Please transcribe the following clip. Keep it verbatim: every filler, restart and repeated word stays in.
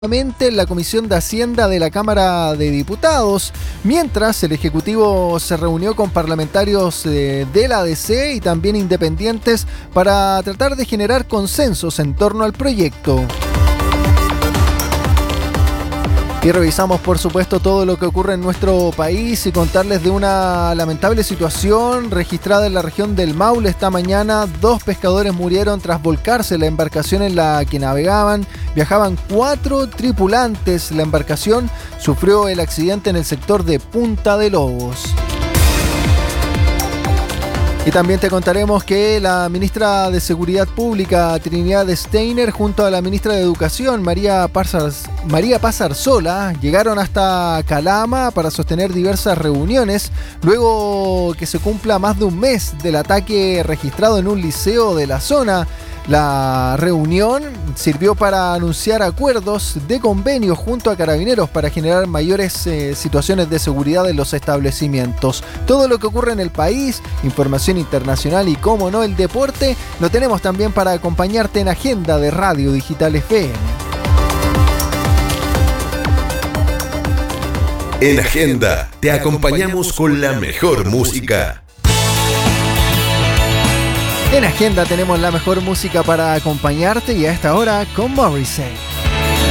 en la Comisión de Hacienda de la Cámara de Diputados, mientras el Ejecutivo se reunió con parlamentarios eh, de la D C y también independientes para tratar de generar consensos en torno al proyecto. Y revisamos, por supuesto, todo lo que ocurre en nuestro país y contarles de una lamentable situación registrada en la región del Maule esta mañana. Dos pescadores murieron tras volcarse la embarcación en la que navegaban. Viajaban cuatro tripulantes. La embarcación sufrió el accidente en el sector de Punta de Lobos. Y también te contaremos que la ministra de Seguridad Pública, Trinidad Steiner, junto a la ministra de Educación, María Pazars, María Pazarsola, llegaron hasta Calama para sostener diversas reuniones, luego que se cumpla más de un mes del ataque registrado en un liceo de la zona. La reunión sirvió para anunciar acuerdos de convenio junto a Carabineros para generar mayores eh, situaciones de seguridad en los establecimientos. Todo lo que ocurre en el país, información internacional y, cómo no, el deporte, lo tenemos también para acompañarte en Agenda de Radio Digital F M. En Agenda te acompañamos con la mejor música. En Agenda tenemos la mejor música para acompañarte y a esta hora con Morrissey.